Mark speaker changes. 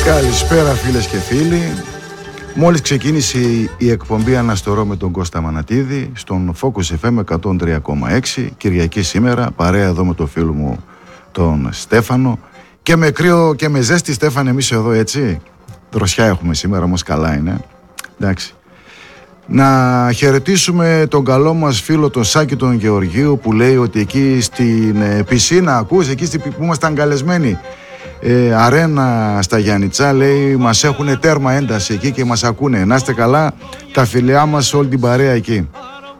Speaker 1: Καλησπέρα φίλες και φίλοι. Μόλις ξεκίνησε η εκπομπή Αναστορώ με τον Κώστα Μανατίδη στον Focus FM 103,6. Κυριακή σήμερα, παρέα εδώ με τον φίλο μου τον Στέφανο. Και με κρύο και με ζέστη, Στέφανε, εμείς εδώ, έτσι. Δροσιά έχουμε σήμερα, όμως καλά είναι. Εντάξει. Να χαιρετήσουμε τον καλό μας φίλο τον Σάκη τον Γεωργίου, που λέει ότι εκεί στην πισίνα, ακούς, εκεί που ήμασταν καλεσμένοι, αρένα στα Γιάννητσά, λέει, μας έχουν τέρμα ένταση εκεί και μας ακούνε. Να είστε καλά, τα φιλιά μας, όλη την παρέα εκεί.